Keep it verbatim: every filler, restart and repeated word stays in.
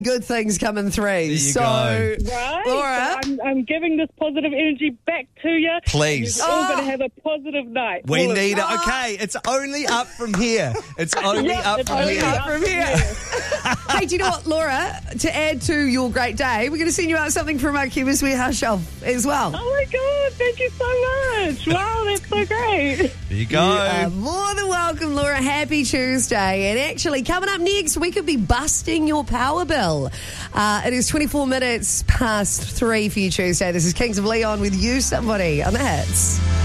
Good things coming through. you So, go. Right? Laura? So I'm, I'm giving this positive energy back to you. Please. You're all Oh. going to have a positive night. We All of need you. it. Okay, it's only up from here. It's only Yeah, up it's from only here. up from here. Hey, do you know what, Laura? To add to your great day, we're going to send you out something from our Chemist Warehouse shelf as well. Oh, my God. Thank you so much. Wow, that's so great. There you go. You are more than welcome, Laura. Happy Tuesday. And actually, coming up next, we could be busting your power bill. Uh, it is twenty-four minutes past three for you Tuesday. This is Kings of Leon with You Somebody on the Hits.